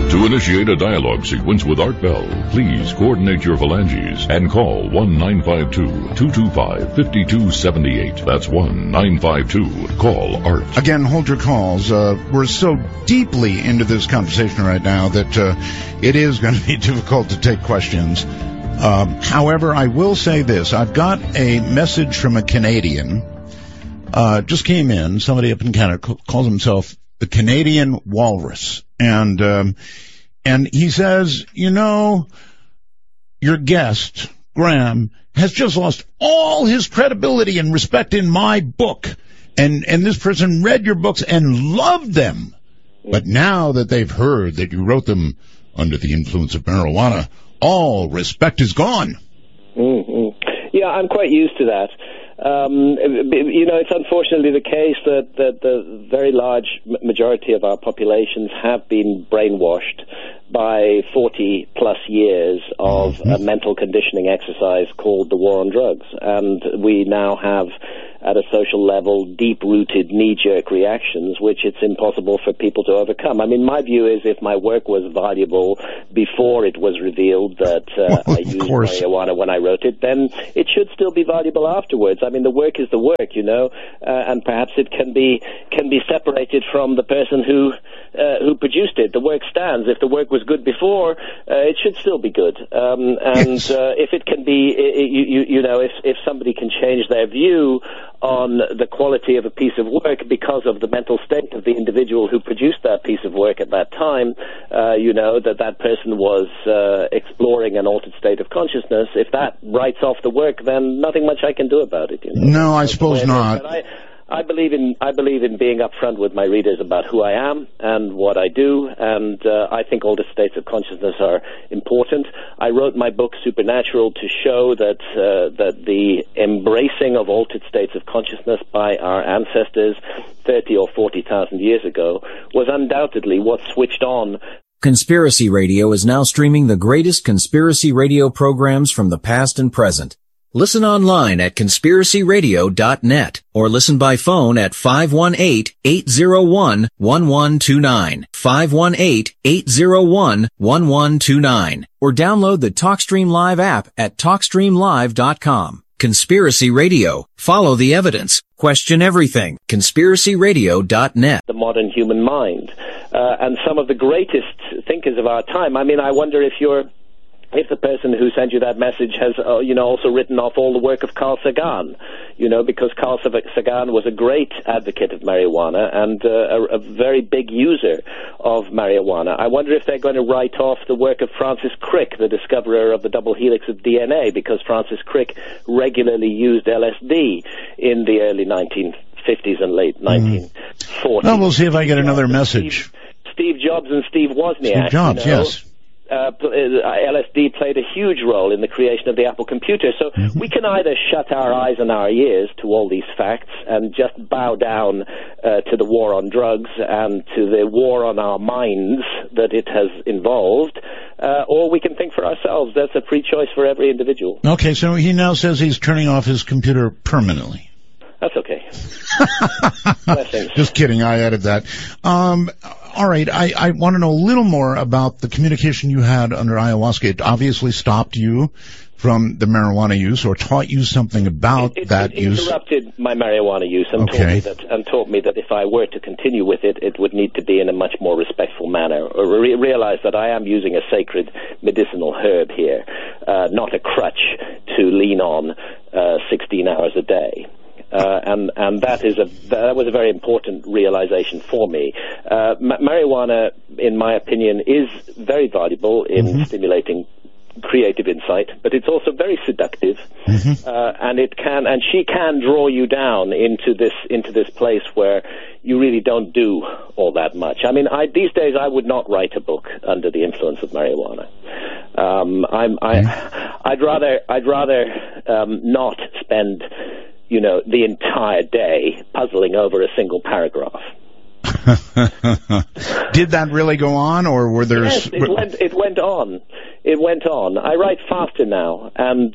To initiate a dialogue sequence with Art Bell, please coordinate your phalanges and call 1-952-225-5278. That's 1-952-CALL-ART. Again, hold your calls. We're so deeply into this conversation right now that it is going to be difficult to take questions. However, I will say this. I've got a message from a Canadian. Just came in. Somebody up in Canada calls himself the Canadian Walrus. And he says, you know, your guest, Graham, has just lost all his credibility and respect in my book. And this person read your books and loved them. But now that they've heard that you wrote them under the influence of marijuana, all respect is gone. Mm-hmm. Yeah, I'm quite used to that. You know, it's unfortunately the case that the very large majority of our populations have been brainwashed by 40-plus years of a mental conditioning exercise called the war on drugs. And we now have, at a social level, deep-rooted knee-jerk reactions, which it's impossible for people to overcome. I mean, my view is if my work was valuable before it was revealed that I used marijuana when I wrote it, then it should still be valuable afterwards. I mean, the work is the work, you know, and perhaps it can be separated from the person who produced it. The work stands. If the work was good before, it should still be good. If it can be, you know, if somebody can change their view on the quality of a piece of work because of the mental state of the individual who produced that piece of work at that time, you know, that person was exploring an altered state of consciousness. If that writes off the work, then nothing much I can do about it. You know? No, I suppose not. I believe in being upfront with my readers about who I am and what I do, and I think altered states of consciousness are important. I wrote my book Supernatural to show that the embracing of altered states of consciousness by our ancestors 30 or 40,000 years ago was undoubtedly what switched on. Conspiracy Radio is now streaming the greatest conspiracy radio programs from the past and present. Listen online at conspiracyradio.net or listen by phone at 518-801-1129, 518-801-1129, or download the TalkStream Live app at TalkStreamLive.com. Conspiracy Radio. Follow the evidence. Question everything. Conspiracyradio.net. The modern human mind. And some of the greatest thinkers of our time. I mean, I wonder if the person who sent you that message has, you know, also written off all the work of Carl Sagan, you know, because Carl Sagan was a great advocate of marijuana and a very big user of marijuana. I wonder if they're going to write off the work of Francis Crick, the discoverer of the double helix of DNA, because Francis Crick regularly used LSD in the early 1950s and late 1940s. Well, we'll see if I get another message. Steve Jobs and Steve Wozniak. Steve Jobs, you know, yes. LSD played a huge role in the creation of the Apple computer. So we can either shut our eyes and our ears to all these facts and just bow down to the war on drugs and to the war on our minds that it has involved, or we can think for ourselves. That's a free choice for every individual. Okay, so he now says he's turning off his computer permanently. That's okay. Just kidding, I added that. All right, I want to know a little more about the communication you had under ayahuasca. It obviously stopped you from the marijuana use or taught you something about that use. It interrupted my marijuana use and taught me that if I were to continue with it, it would need to be in a much more respectful manner. Realize that I am using a sacred medicinal herb here, not a crutch to lean on 16 hours a day. And that was a very important realization for me. Marijuana, in my opinion, is very valuable in stimulating creative insight, but it's also very seductive, and she can draw you down into this place where you really don't do all that much. I mean, these days I would not write a book under the influence of marijuana. I'd rather not spend, you know, the entire day puzzling over a single paragraph. Did that really go on, or were there... Yes, it went on. It went on. I write faster now, and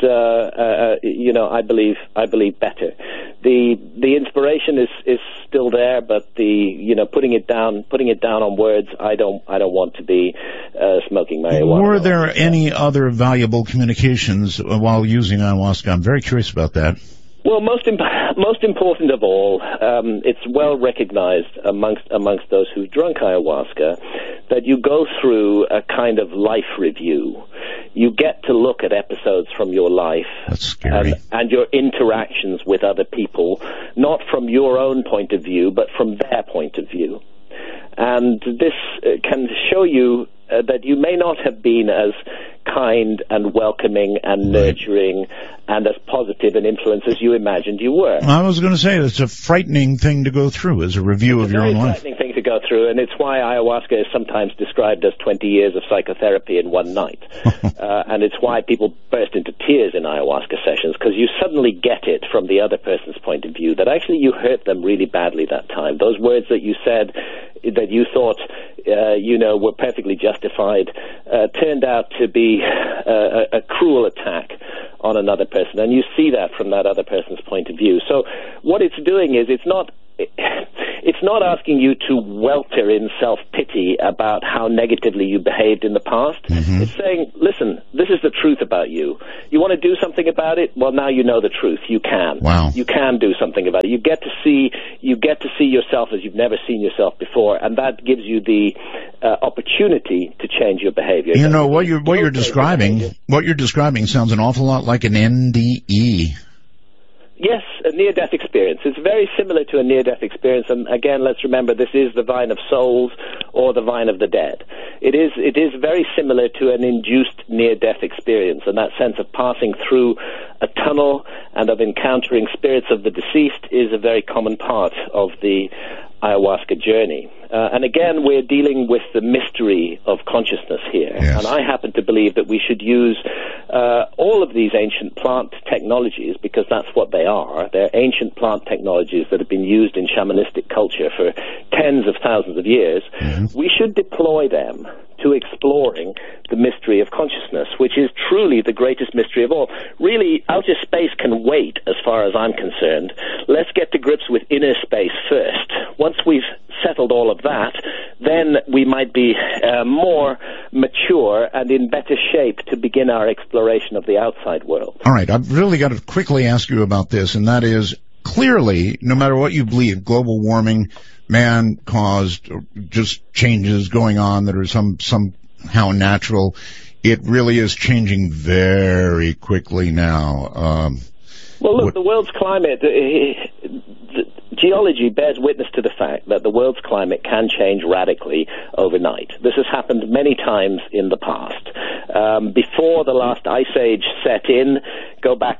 I believe better. The inspiration is still there, but putting it down on words, I don't want to be smoking marijuana. Were there any other valuable communications while using ayahuasca? I'm very curious about that. Well, most important of all, it's well recognized amongst those who've drunk ayahuasca that you go through a kind of life review. You get to look at episodes from your life. That's scary. And your interactions with other people, not from your own point of view, but from their point of view. And this can show you that you may not have been as kind and welcoming and nurturing and as positive an influence as you imagined you were. I was going to say, it's a frightening thing to go through as a review of your own life. It's a very frightening thing to go through, and it's why ayahuasca is sometimes described as 20 years of psychotherapy in one night. And it's why people burst into tears in ayahuasca sessions, because you suddenly get it from the other person's point of view, that actually you hurt them really badly that time. Those words that you said that you thought were perfectly justified turned out to be a cruel attack on another person, and you see that from that other person's point of view. So what it's doing is it's not asking you to welter in self-pity about how negatively you behaved in the past. Mm-hmm. It's saying, listen, this is the truth about you. You want to do something about it? Well, now you know the truth. You can. Wow. You can do something about it. You get to see yourself as you've never seen yourself before, and that gives you the opportunity to change your behavior. You know, what you're describing sounds an awful lot like an NDE. Yes, a near-death experience. It's very similar to a near-death experience, and again, let's remember this is the vine of souls or the vine of the dead. It is very similar to an induced near-death experience, and that sense of passing through a tunnel and of encountering spirits of the deceased is a very common part of the ayahuasca journey. And again, we're dealing with the mystery of consciousness here. Yes. And I happen to believe that we should use all of these ancient plant technologies, because that's what they are. They're ancient plant technologies that have been used in shamanistic culture for tens of thousands of years. Mm-hmm. We should deploy them to exploring the mystery of consciousness, which is truly the greatest mystery of all. Really, outer space can wait as far as I'm concerned. Let's get to grips with inner space first. Once we've settled all of that, then we might be more mature and in better shape to begin our exploration of the outside world. All right, I've really got to quickly ask you about this, and that is, clearly, no matter what you believe, global warming, man-caused, just changes going on that are somehow natural, it really is changing very quickly now. Well, look, the world's climate, geology bears witness to the fact that the world's climate can change radically overnight. This has happened many times in the past. Before the last ice age set in, go back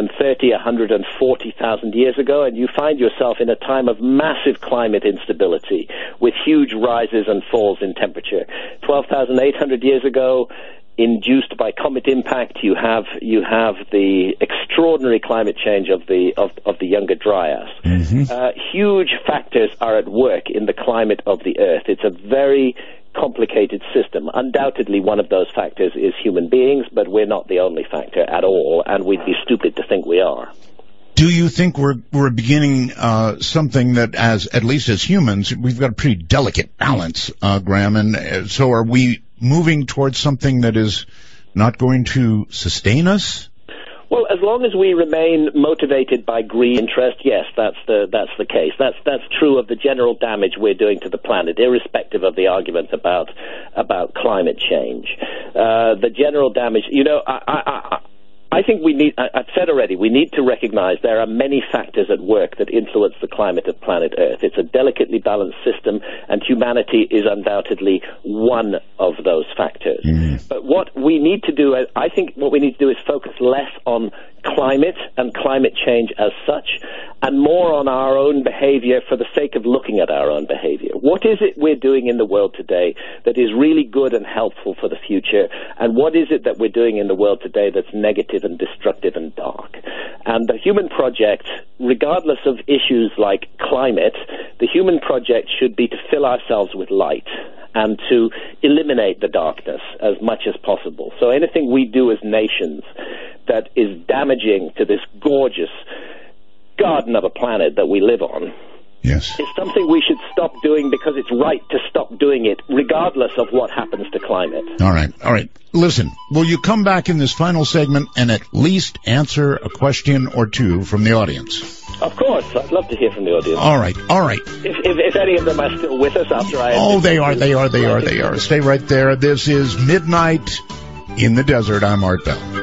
140,000 years ago, and you find yourself in a time of massive climate instability with huge rises and falls in temperature. 12,800 years ago, induced by comet impact, you have the extraordinary climate change of the Younger Dryas. Mm-hmm. Huge factors are at work in the climate of the Earth. It's a very complicated system. Undoubtedly, one of those factors is human beings, but we're not the only factor at all, and we'd be stupid to think we are. Do you think we're beginning something that, at least as humans, we've got a pretty delicate balance, Graham, and so are we moving towards something that is not going to sustain us? Well, as long as we remain motivated by greed interest, yes, that's the case. That's true of the general damage we're doing to the planet, irrespective of the argument about climate change. The general damage, I think I've said already, we need to recognize there are many factors at work that influence the climate of planet Earth. It's a delicately balanced system, and humanity is undoubtedly one of those factors. Mm. But what we need to do, I think what we need to do is focus less on climate and climate change as such, and more on our own behavior for the sake of looking at our own behavior. What is it we're doing in the world today that is really good and helpful for the future, and what is it that we're doing in the world today that's negative and destructive and dark? And the Human Project, regardless of issues like climate, the Human Project should be to fill ourselves with light and to eliminate the darkness as much as possible. So anything we do as nations that is damaging to this gorgeous garden of a planet that we live on, yes, it's something we should stop doing because it's right to stop doing it regardless of what happens to climate. All right. Listen, will you come back in this final segment and at least answer a question or two from the audience? Of course. I'd love to hear from the audience. All right. If any of them are still with us after I... Oh, they are. Stay right there. This is Midnight in the Desert. I'm Art Bell.